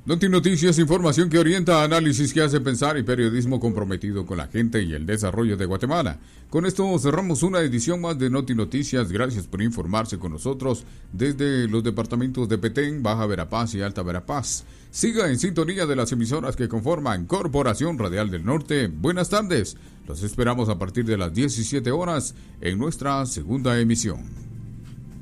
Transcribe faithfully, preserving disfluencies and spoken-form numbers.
Noti Noticias, información que orienta, análisis que hace pensar y periodismo comprometido con la gente y el desarrollo de Guatemala. Con esto cerramos una edición más de Noti Noticias. Gracias por informarse con nosotros desde los departamentos de Petén, Baja Verapaz y Alta Verapaz. Siga en sintonía de las emisoras que conforman Corporación Radial del Norte. Buenas tardes. Los esperamos a partir de las diecisiete horas en nuestra segunda emisión.